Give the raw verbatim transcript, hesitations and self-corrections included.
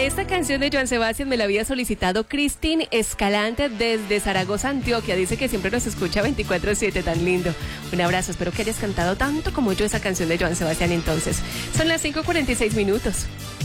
Esta canción de Joan Sebastián me la había solicitado Cristín Escalante desde Zaragoza, Antioquia. Dice que siempre nos escucha veinticuatro siete, tan lindo. Un abrazo, espero que hayas cantado tanto como yo esa canción de Joan Sebastián entonces. Son las cinco cuarenta y seis minutos.